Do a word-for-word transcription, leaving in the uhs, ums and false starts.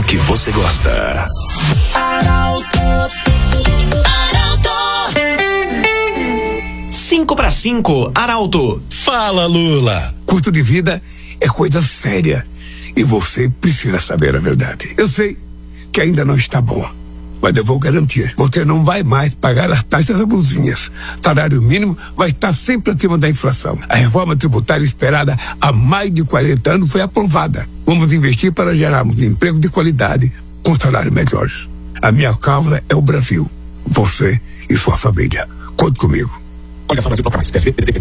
informação que você gosta. Arauto. Arauto. Cinco para cinco, Arauto. Fala, Lula. Custo de vida é coisa séria e você precisa saber a verdade. Eu sei que ainda não está bom, mas eu vou garantir, você não vai mais pagar as taxas abusinhas. Salário mínimo vai estar sempre acima da inflação. A reforma tributária esperada há mais de quarenta anos foi aprovada. Vamos investir para gerarmos emprego de qualidade com salários melhores. A minha causa é o Brasil, você e sua família. Conte comigo. Coligação Brasil Proclamais, P S B, P D T,